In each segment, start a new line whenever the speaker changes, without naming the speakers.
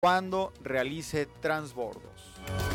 cuando realice transbordos.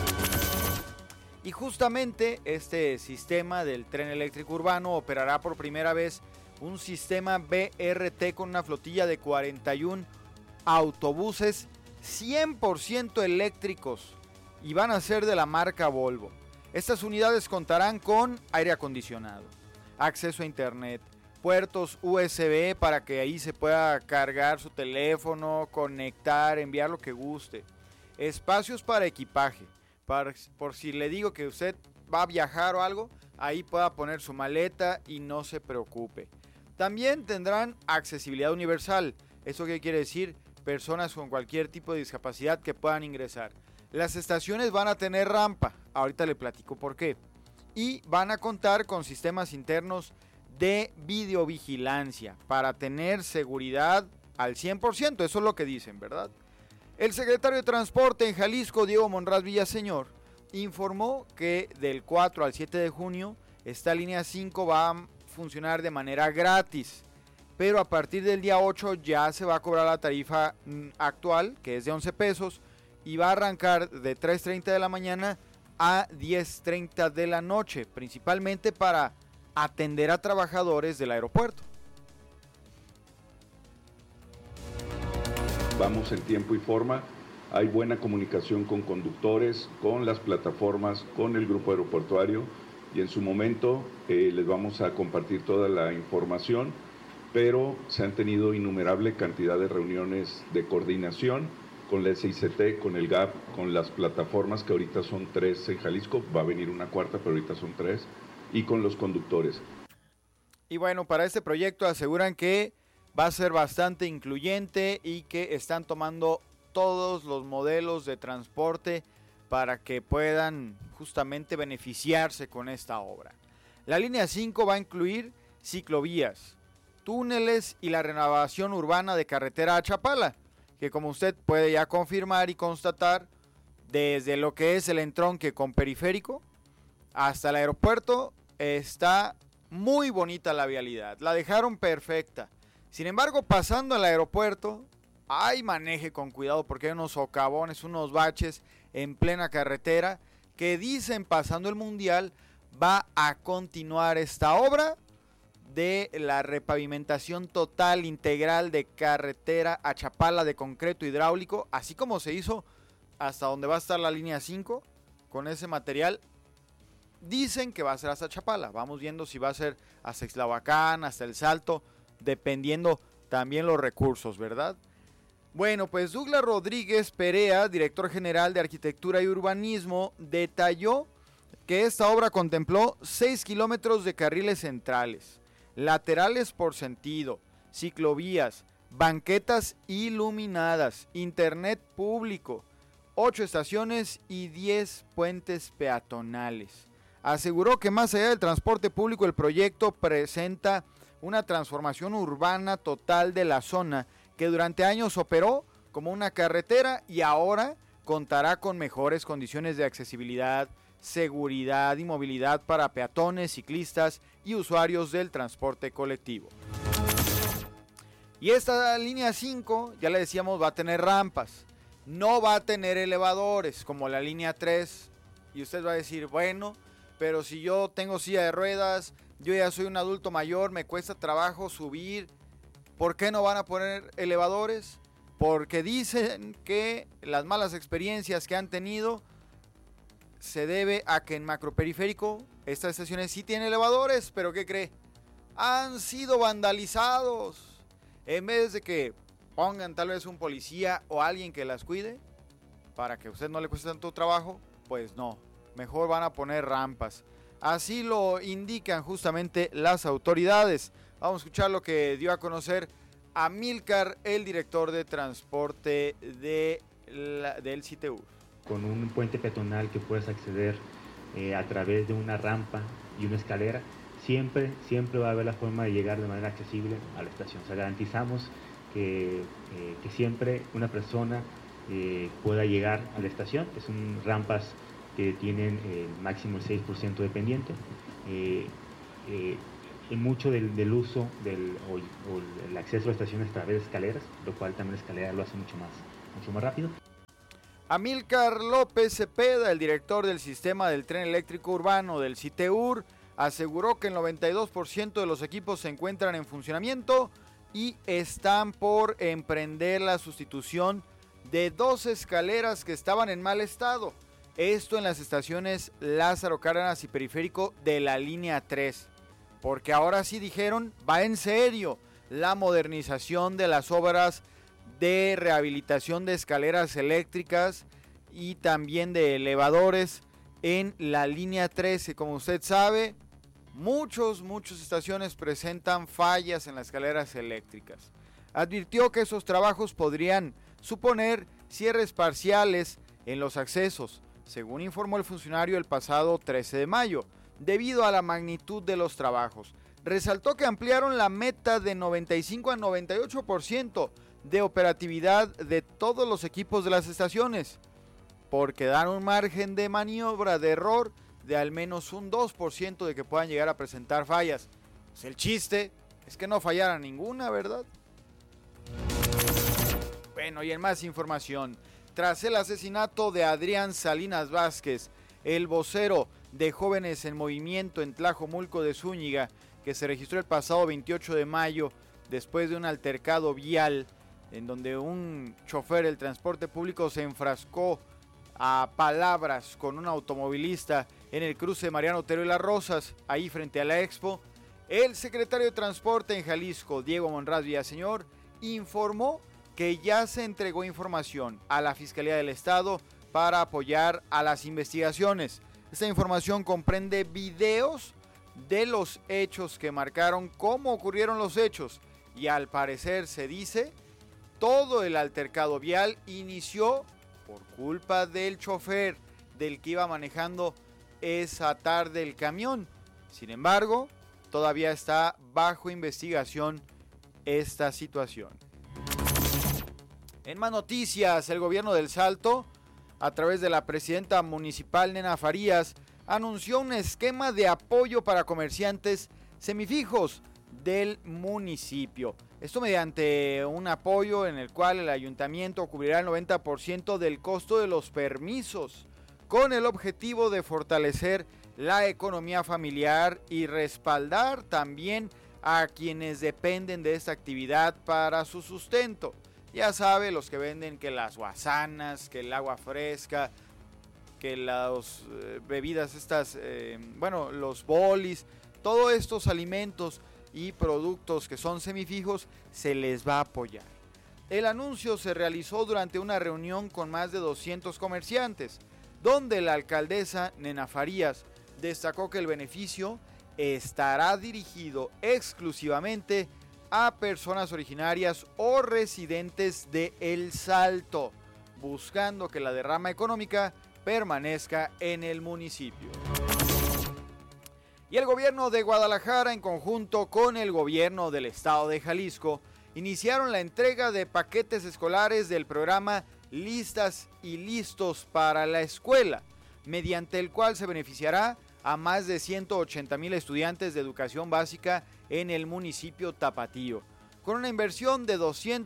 Y justamente este sistema del tren eléctrico urbano operará por primera vez un sistema BRT con una flotilla de 41 autobuses 100% eléctricos y van a ser de la marca Volvo. Estas unidades contarán con aire acondicionado, acceso a internet, puertos USB para que ahí se pueda cargar su teléfono, conectar, enviar lo que guste, espacios para equipaje, por si le digo que usted va a viajar o algo, ahí pueda poner su maleta y no se preocupe. También tendrán accesibilidad universal. ¿Eso qué quiere decir? Personas con cualquier tipo de discapacidad que puedan ingresar. Las estaciones van a tener rampa, ahorita le platico por qué. Y van a contar con sistemas internos de videovigilancia para tener seguridad al 100%, eso es lo que dicen, ¿verdad? El secretario de Transporte en Jalisco, Diego Monraz Villaseñor, informó que del 4 al 7 de junio esta línea 5 va a funcionar de manera gratis, pero a partir del día 8 ya se va a cobrar la tarifa actual, que es de 11 pesos, y va a arrancar de 3:30 de la mañana a 10:30 de la noche, principalmente para atender a trabajadores del aeropuerto.
Vamos en tiempo y forma, hay buena comunicación con conductores, con las plataformas, con el grupo aeroportuario y en su momento les vamos a compartir toda la información, pero se han tenido innumerable cantidad de reuniones de coordinación con la SICT, con el GAP, con las plataformas que ahorita son 3 en Jalisco, va a venir una cuarta, pero ahorita son 3, y con los conductores.
Y bueno, para este proyecto aseguran que va a ser bastante incluyente y que están tomando todos los modelos de transporte para que puedan justamente beneficiarse con esta obra. La línea 5 va a incluir ciclovías, túneles y la renovación urbana de carretera a Chapala, que como usted puede ya confirmar y constatar, desde lo que es el entronque con periférico hasta el aeropuerto está muy bonita la vialidad, la dejaron perfecta. Sin embargo, pasando al aeropuerto, maneje con cuidado porque hay unos socavones, unos baches en plena carretera que dicen, pasando el mundial, va a continuar esta obra de la repavimentación total, integral de carretera a Chapala de concreto hidráulico, así como se hizo hasta donde va a estar la línea 5 con ese material. Dicen que va a ser hasta Chapala, vamos viendo si va a ser hasta Ixtlahuacán, hasta El Salto, dependiendo también los recursos, ¿verdad? Bueno, pues Douglas Rodríguez Perea, director general de Arquitectura y Urbanismo, detalló que esta obra contempló 6 kilómetros de carriles centrales, laterales por sentido, ciclovías, banquetas iluminadas, internet público, 8 estaciones y 10 puentes peatonales. Aseguró que más allá del transporte público, el proyecto presenta una transformación urbana total de la zona que durante años operó como una carretera y ahora contará con mejores condiciones de accesibilidad, seguridad y movilidad para peatones, ciclistas y usuarios del transporte colectivo. Y esta línea 5, ya le decíamos, va a tener rampas, no va a tener elevadores como la línea 3. Y usted va a decir, bueno, pero si yo tengo silla de ruedas, yo ya soy un adulto mayor, me cuesta trabajo subir, ¿por qué no van a poner elevadores? Porque dicen que las malas experiencias que han tenido se debe a que en macroperiférico estas estaciones sí tienen elevadores, pero ¿qué cree? Han sido vandalizados. En vez de que pongan tal vez un policía o alguien que las cuide, para que a usted no le cueste tanto trabajo, pues no, mejor van a poner rampas. Así lo indican justamente las autoridades. Vamos a escuchar lo que dio a conocer Amílcar, el director de transporte del CITEUR.
Con un puente peatonal que puedes acceder a través de una rampa y una escalera, siempre va a haber la forma de llegar de manera accesible a la estación. O sea, garantizamos que siempre una persona pueda llegar a la estación. Son rampas que tienen máximo el 6% de pendiente. Mucho del uso o el acceso a estaciones a través de escaleras, lo cual también la escalera lo hace mucho más rápido.
Amílcar López Cepeda, el director del sistema del tren eléctrico urbano del CITEUR, aseguró que el 92% de los equipos se encuentran en funcionamiento y están por emprender la sustitución de 2 escaleras que estaban en mal estado. Esto en las estaciones Lázaro Cárdenas y Periférico de la línea 3. Porque ahora sí dijeron, va en serio la modernización de las obras de rehabilitación de escaleras eléctricas y también de elevadores en la línea 13. Como usted sabe, muchas estaciones presentan fallas en las escaleras eléctricas. Advirtió que esos trabajos podrían suponer cierres parciales en los accesos, según informó el funcionario el pasado 13 de mayo, debido a la magnitud de los trabajos. Resaltó que ampliaron la meta de 95 a 98% de operatividad de todos los equipos de las estaciones, porque dan un margen de maniobra de error de al menos un 2% de que puedan llegar a presentar fallas. Pues el chiste es que no fallara ninguna, ¿verdad? Bueno, y en más información, tras el asesinato de Adrián Salinas Vázquez, el vocero de Jóvenes en Movimiento en Tlajomulco de Zúñiga, que se registró el pasado 28 de mayo después de un altercado vial en donde un chofer del transporte público se enfrascó a palabras con un automovilista en el cruce Mariano Otero y Las Rosas, ahí frente a la Expo. El secretario de Transporte en Jalisco, Diego Monraz Villaseñor, informó que ya se entregó información a la Fiscalía del Estado para apoyar a las investigaciones. Esta información comprende videos de los hechos que marcaron cómo ocurrieron los hechos y al parecer se dice todo el altercado vial inició por culpa del chofer del que iba manejando esa tarde el camión. Sin embargo, todavía está bajo investigación esta situación. En más noticias, el gobierno del Salto, a través de la presidenta municipal Nena Farías, anunció un esquema de apoyo para comerciantes semifijos del municipio. Esto mediante un apoyo en el cual el ayuntamiento cubrirá el 90% del costo de los permisos, con el objetivo de fortalecer la economía familiar y respaldar también a quienes dependen de esta actividad para su sustento. Ya sabe, los que venden que las guasanas, que el agua fresca, que las bebidas estas, los bolis, todos estos alimentos y productos que son semifijos se les va a apoyar. El anuncio se realizó durante una reunión con más de 200 comerciantes, donde la alcaldesa Nena Farías destacó que el beneficio estará dirigido exclusivamente a personas originarias o residentes de El Salto, buscando que la derrama económica permanezca en el municipio. Y el gobierno de Guadalajara, en conjunto con el gobierno del estado de Jalisco, iniciaron la entrega de paquetes escolares del programa Listas y Listos para la Escuela, mediante el cual se beneficiará a más de 180,000 estudiantes de educación básica en el municipio tapatío. Con una inversión de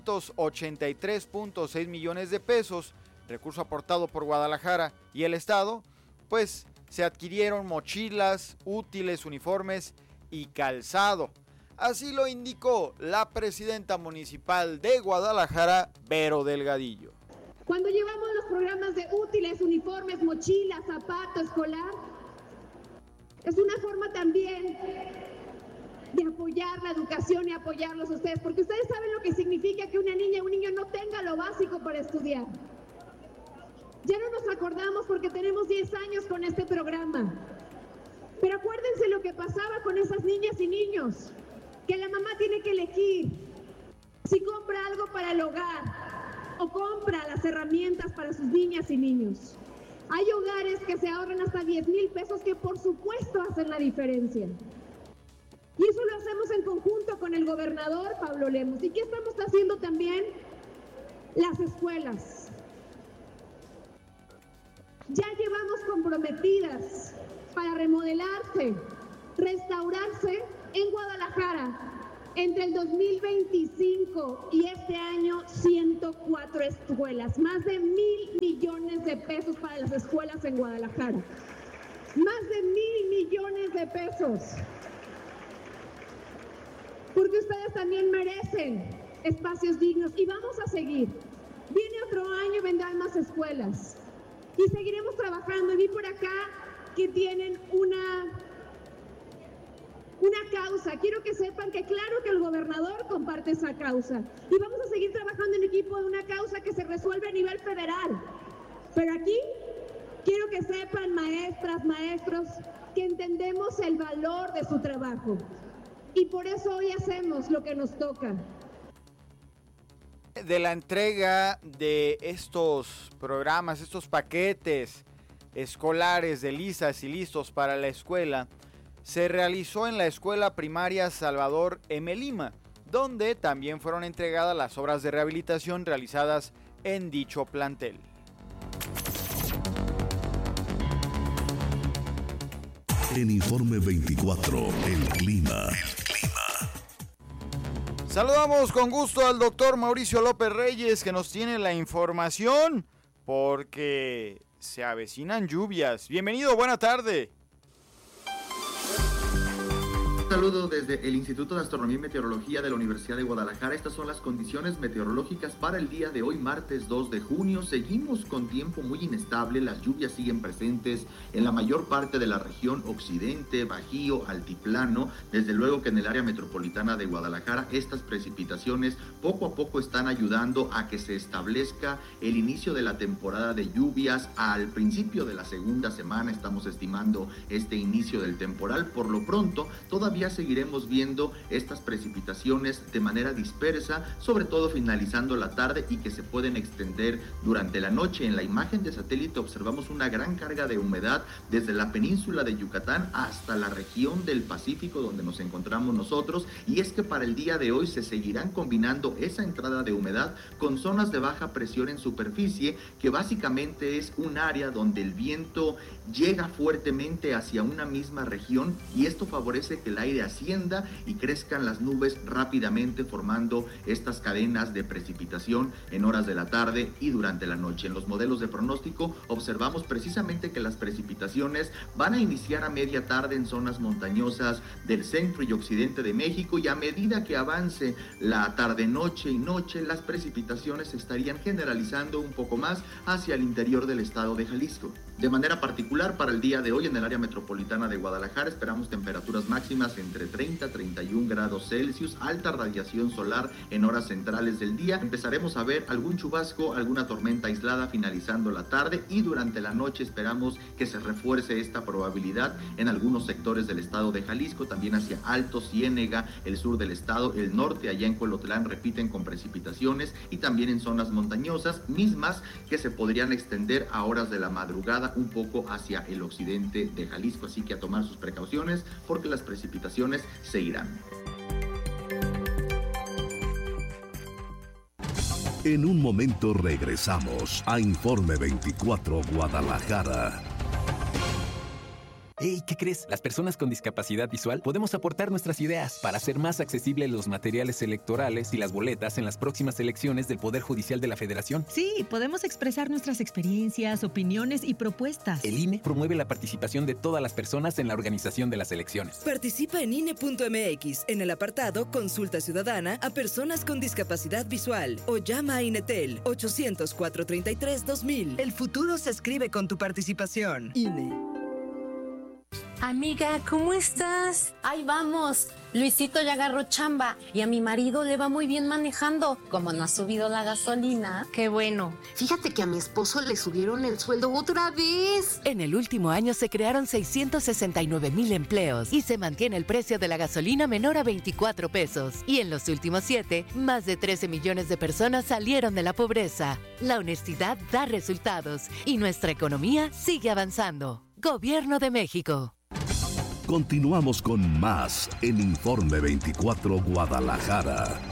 283.6 millones de pesos, recurso aportado por Guadalajara y el estado, pues se adquirieron mochilas, útiles, uniformes y calzado. Así lo indicó la presidenta municipal de Guadalajara, Vero Delgadillo.
Cuando llevamos los programas de útiles, uniformes, mochilas, zapato escolar, es una forma también de apoyar la educación y apoyarlos a ustedes, porque ustedes saben lo que significa que una niña o un niño no tenga lo básico para estudiar. Ya no nos acordamos porque tenemos 10 años con este programa, pero acuérdense lo que pasaba con esas niñas y niños, que la mamá tiene que elegir si compra algo para el hogar o compra las herramientas para sus niñas y niños. Hay hogares que se ahorran hasta 10,000 pesos que por supuesto hacen la diferencia. Y eso lo hacemos en conjunto con el gobernador Pablo Lemos. ¿Y qué estamos haciendo también? Las escuelas. Ya llevamos comprometidas para remodelarse, restaurarse en Guadalajara entre el 2025 y este año 104 escuelas, más de 1,000 millones presupuestos para las escuelas en Guadalajara. Más de 1,000 millones de pesos. Porque ustedes también merecen espacios dignos y vamos a seguir. Viene otro año, vendrán más escuelas y seguiremos trabajando. Y vi por acá que tienen una causa. Quiero que sepan que claro que el gobernador comparte esa causa y vamos a seguir trabajando en equipo de una causa que se resuelve a nivel federal. Pero aquí quiero que sepan, maestras, maestros, que entendemos el valor de su trabajo y por eso hoy hacemos lo que nos toca.
De la entrega de estos programas, estos paquetes escolares de listas y listos para la escuela, se realizó en la escuela primaria Salvador M. Lima, donde también fueron entregadas las obras de rehabilitación realizadas en dicho plantel.
En Informe 24, el clima.
Saludamos con gusto al doctor Mauricio López Reyes, que nos tiene la información porque se avecinan lluvias. Bienvenido, buena tarde.
Un saludo desde el Instituto de Astronomía y Meteorología de la Universidad de Guadalajara. Estas son las condiciones meteorológicas para el día de hoy, martes 2 de junio. Seguimos con tiempo muy inestable, las lluvias siguen presentes en la mayor parte de la región occidente, bajío, altiplano. Desde luego que en el área metropolitana de Guadalajara estas precipitaciones poco a poco están ayudando a que se establezca el inicio de la temporada de lluvias. Al principio de la segunda semana estamos estimando este inicio del temporal. Por lo pronto, todavía seguiremos viendo estas precipitaciones de manera dispersa, sobre todo finalizando la tarde y que se pueden extender durante la noche. En la imagen de satélite observamos una gran carga de humedad desde la península de Yucatán hasta la región del Pacífico donde nos encontramos nosotros, y es que para el día de hoy se seguirán combinando esa entrada de humedad con zonas de baja presión en superficie, que básicamente es un área donde el viento llega fuertemente hacia una misma región y esto favorece que el aire ascienda y crezcan las nubes rápidamente, formando estas cadenas de precipitación en horas de la tarde y durante la noche. En los modelos de pronóstico observamos precisamente que las precipitaciones van a iniciar a media tarde en zonas montañosas del centro y occidente de México, y a medida que avance la tarde, noche y noche, las precipitaciones se estarían generalizando un poco más hacia el interior del estado de Jalisco. De manera particular, para el día de hoy en el área metropolitana de Guadalajara esperamos temperaturas máximas entre 30 y 31 grados Celsius, alta radiación solar en horas centrales del día. Empezaremos a ver algún chubasco, alguna tormenta aislada finalizando la tarde, y durante la noche esperamos que se refuerce esta probabilidad en algunos sectores del estado de Jalisco, también hacia Alto, Ciénega, el sur del estado, el norte, allá en Colotlán repiten con precipitaciones, y también en zonas montañosas, mismas que se podrían extender a horas de la madrugada un poco hacia el occidente de Jalisco, así que a tomar sus precauciones porque las precipitaciones seguirán.
En un momento regresamos a Informe 24 Guadalajara.
Hey, ¿qué crees? Las personas con discapacidad visual podemos aportar nuestras ideas para hacer más accesibles los materiales electorales y las boletas en las próximas elecciones del Poder Judicial de la Federación.
Sí, podemos expresar nuestras experiencias, opiniones y propuestas.
El INE promueve la participación de todas las personas en la organización de las elecciones.
Participa en INE.mx en el apartado Consulta Ciudadana a personas con discapacidad visual o llama a INETEL 800-433-2000. El futuro se escribe con tu participación. INE.
Amiga, ¿cómo estás? Ahí vamos. Luisito ya agarró chamba y a mi marido le va muy bien manejando. Como no ha subido la gasolina.
Qué bueno. Fíjate que a mi esposo le subieron el sueldo otra vez.
En el último año se crearon 669,000 empleos y se mantiene el precio de la gasolina menor a 24 pesos. Y en los últimos 7, más de 13 millones de personas salieron de la pobreza. La honestidad da resultados y nuestra economía sigue avanzando. Gobierno de México.
Continuamos con más en Informe 24 Guadalajara.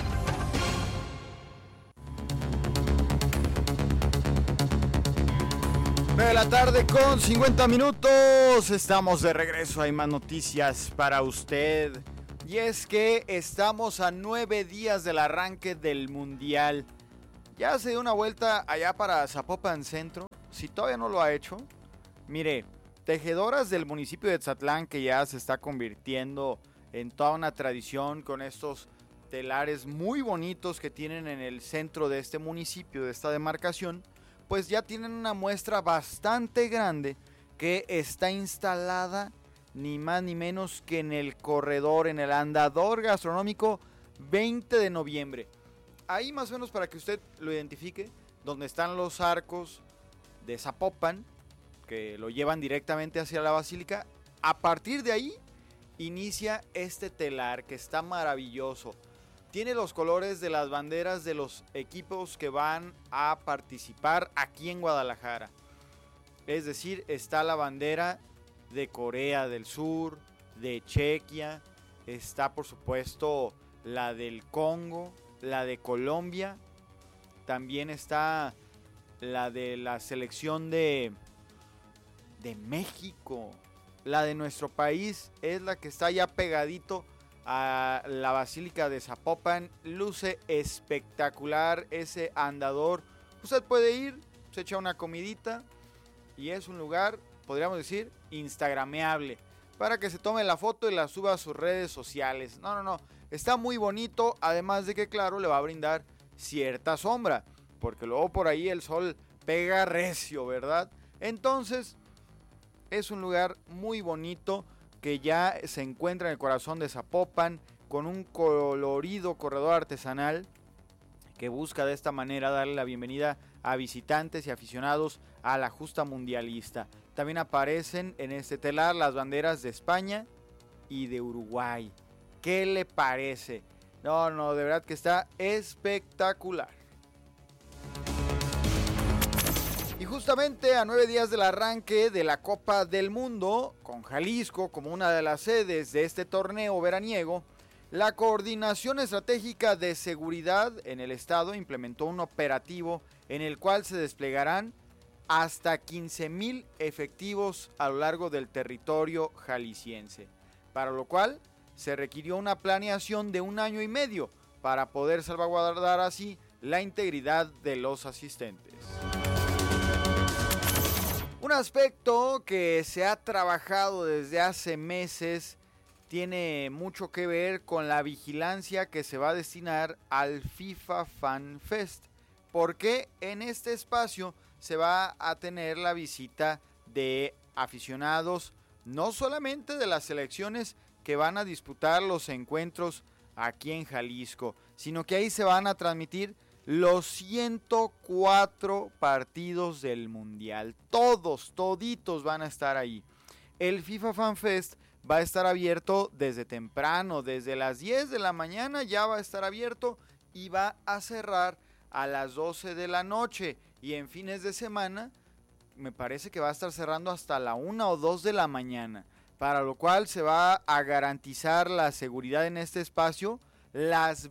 De la tarde con 50 minutos. Estamos de regreso. Hay más noticias para usted. Y es que estamos a 9 días del arranque del Mundial. Ya se dio una vuelta allá para Zapopan Centro. si todavía no lo ha hecho, mire, tejedoras del municipio de Tzatlán, que ya se está convirtiendo en toda una tradición con estos telares muy bonitos que tienen en el centro de este municipio, de esta demarcación, pues ya tienen una muestra bastante grande que está instalada ni más ni menos que en el corredor, en el andador gastronómico 20 de noviembre. Ahí más o menos para que usted lo identifique, donde están los arcos de Zapopan, que lo llevan directamente hacia la basílica. A partir de ahí inicia este telar que está maravilloso. Tiene los colores de las banderas de los equipos que van a participar aquí en Guadalajara. Es decir, está la bandera de Corea del Sur, de Chequia, está por supuesto la del Congo, la de Colombia, también está la de la selección de México. La de nuestro país es la que está ya pegadito a la Basílica de Zapopan. Luce espectacular ese andador. Usted puede ir, se echa una comidita y es un lugar, podríamos decir, instagrameable, para que se tome la foto y la suba a sus redes sociales. No, está muy bonito, además de que claro, le va a brindar cierta sombra, porque luego por ahí el sol pega recio, ¿verdad? Entonces, es un lugar muy bonito que ya se encuentra en el corazón de Zapopan, con un colorido corredor artesanal que busca de esta manera darle la bienvenida a visitantes y aficionados a la justa mundialista. También aparecen en este telar las banderas de España y de Uruguay. ¿Qué le parece? No, de verdad que está espectacular. Y justamente a 9 días del arranque de la Copa del Mundo, con Jalisco como una de las sedes de este torneo veraniego, la Coordinación Estratégica de Seguridad en el estado implementó un operativo en el cual se desplegarán hasta 15,000 efectivos a lo largo del territorio jalisciense, para lo cual se requirió una planeación de 1 año y medio para poder salvaguardar así la integridad de los asistentes. Un aspecto que se ha trabajado desde hace meses tiene mucho que ver con la vigilancia que se va a destinar al FIFA Fan Fest, porque en este espacio se va a tener la visita de aficionados, no solamente de las selecciones que van a disputar los encuentros aquí en Jalisco, sino que ahí se van a transmitir los 104 partidos del Mundial. Toditos van a estar ahí. El FIFA Fan Fest va a estar abierto desde temprano, desde las 10 de la mañana ya va a estar abierto y va a cerrar a las 12 de la noche. Y en fines de semana me parece que va a estar cerrando hasta la 1 o 2 de la mañana. Para lo cual se va a garantizar la seguridad en este espacio las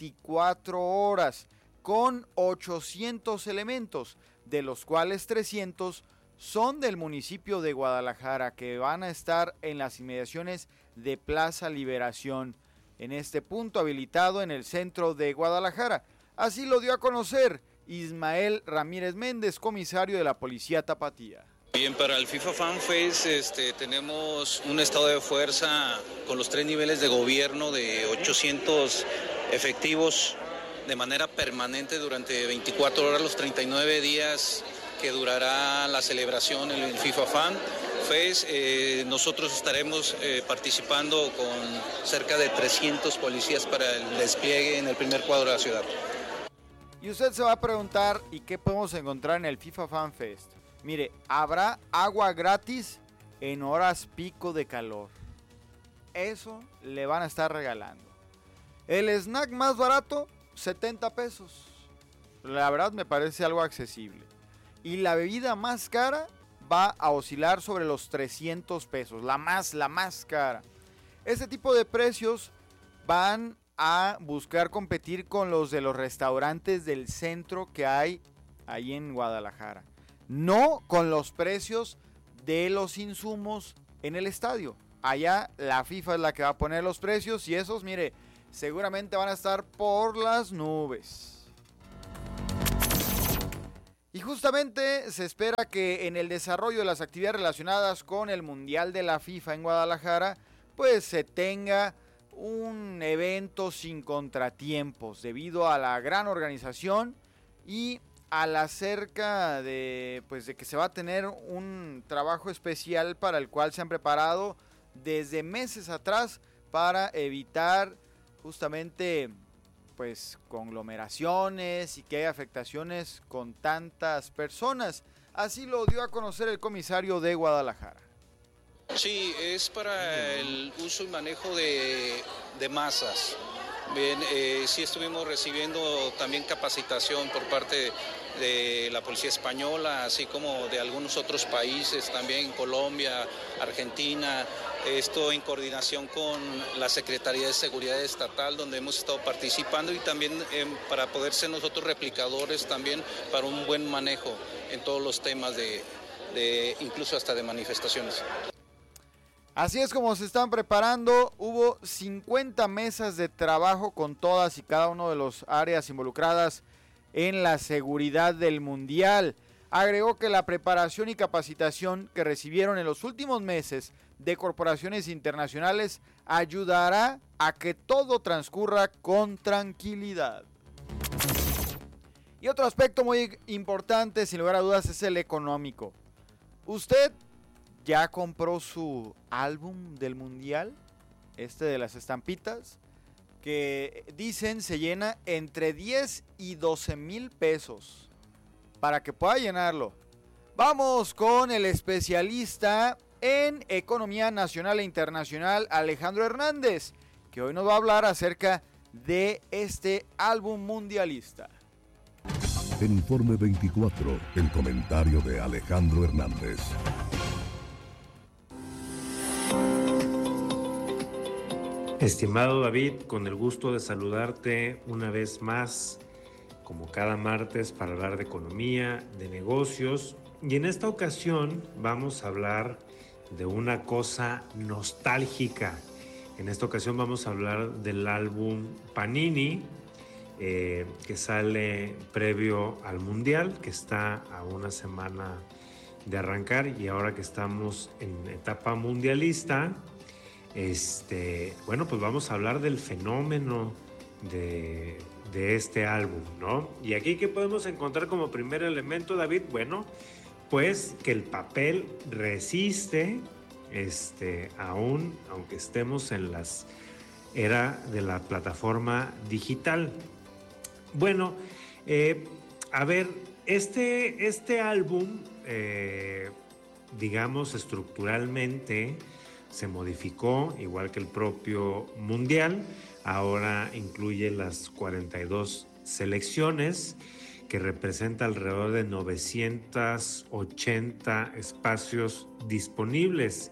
24 horas. Con 800 elementos, de los cuales 300 son del municipio de Guadalajara, que van a estar en las inmediaciones de Plaza Liberación, en este punto habilitado en el centro de Guadalajara. Así lo dio a conocer Ismael Ramírez Méndez, comisario de la Policía Tapatía.
Bien, para el FIFA Fan Fest tenemos un estado de fuerza con los 3 niveles de gobierno de 800 efectivos de manera permanente durante 24 horas, los 39 días que durará la celebración en el FIFA Fan Fest. Nosotros estaremos participando con cerca de 300 policías para el despliegue en el primer cuadro de la ciudad.
Y usted se va a preguntar, ¿y qué podemos encontrar en el FIFA Fan Fest? Mire, habrá agua gratis en horas pico de calor. Eso le van a estar regalando. El snack más barato, 70 pesos. La verdad me parece algo accesible. Y la bebida más cara va a oscilar sobre los 300 pesos. La más cara. Este tipo de precios van a buscar competir con los de los restaurantes del centro que hay ahí en Guadalajara. No con los precios de los insumos en el estadio. Allá la FIFA es la que va a poner los precios y esos, mire, seguramente van a estar por las nubes. Y justamente se espera que en el desarrollo de las actividades relacionadas con el Mundial de la FIFA en Guadalajara, pues se tenga un evento sin contratiempos debido a la gran organización y a la cerca de, pues, de que se va a tener un trabajo especial para el cual se han preparado desde meses atrás para evitar justamente pues conglomeraciones y que haya afectaciones con tantas personas. Así lo dio a conocer el comisario de Guadalajara.
Sí, es para el uso y manejo de masas. Bien, sí estuvimos recibiendo también capacitación por parte de la Policía Española, así como de algunos otros países, también Colombia, Argentina, esto en coordinación con la Secretaría de Seguridad Estatal, donde hemos estado participando, y también para poder ser nosotros replicadores también para un buen manejo en todos los temas de incluso hasta de manifestaciones.
Así es como se están preparando. Hubo 50 mesas de trabajo con todas y cada una de las áreas involucradas en la seguridad del Mundial. Agregó que la preparación y capacitación que recibieron en los últimos meses de corporaciones internacionales ayudará a que todo transcurra con tranquilidad. Y otro aspecto muy importante, sin lugar a dudas, es el económico. ¿Usted ya compró su álbum del Mundial? De las estampitas, que dicen se llena entre 10 y 12 mil pesos para que pueda llenarlo. Vamos con el especialista en economía nacional e internacional, Alejandro Hernández, que hoy nos va a hablar acerca de este álbum mundialista.
En Informe 24, el comentario de Alejandro Hernández.
Estimado David, con el gusto de saludarte una vez más, como cada martes, para hablar de economía, de negocios. Y en esta ocasión vamos a hablar de una cosa nostálgica. En esta ocasión vamos a hablar del álbum Panini, que sale previo al Mundial, que está a una semana de arrancar, y ahora que estamos en etapa mundialista, bueno, pues vamos a hablar del fenómeno de este álbum, ¿no? Y aquí, ¿qué podemos encontrar como primer elemento, David? Bueno, pues que el papel resiste, aún, aunque estemos en la era de la plataforma digital. Bueno, a ver, este álbum, digamos, estructuralmente se modificó, igual que el propio Mundial. Ahora incluye las 42 selecciones, que representa alrededor de 980 espacios disponibles.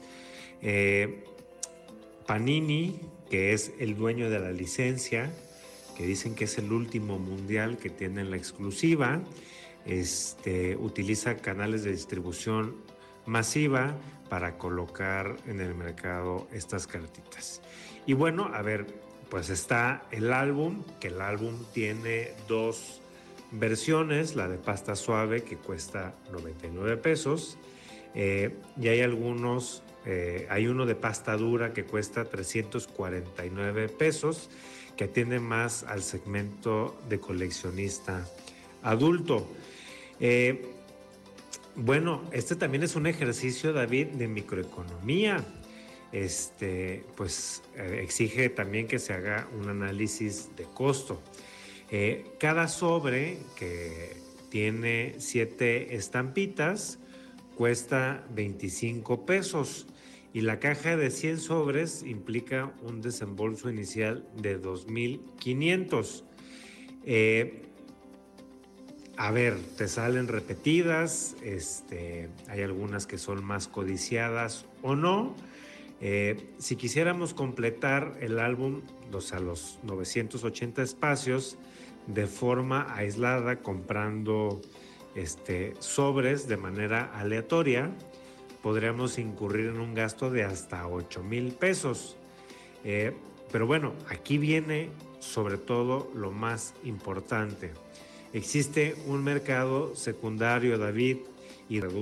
Panini, que es el dueño de la licencia, que dicen que es el último Mundial que tienen la exclusiva, utiliza canales de distribución masiva para colocar en el mercado estas cartitas. Y bueno, a ver, pues está el álbum, que el álbum tiene dos versiones, la de pasta suave, que cuesta 99 pesos, y hay algunos, hay uno de pasta dura que cuesta 349 pesos, que atiende más al segmento de coleccionista adulto. Bueno, también es un ejercicio, David, de microeconomía. Pues exige también que se haga un análisis de costo. Cada sobre, que tiene 7 estampitas, cuesta 25 pesos. Y la caja de 100 sobres implica un desembolso inicial de 2,500. A ver, te salen repetidas, hay algunas que son más codiciadas o no. Si quisiéramos completar el álbum, los 980 espacios, de forma aislada, comprando sobres de manera aleatoria, podríamos incurrir en un gasto de hasta 8,000 pesos. Pero bueno, aquí viene sobre todo lo más importante. Existe un mercado secundario, David, y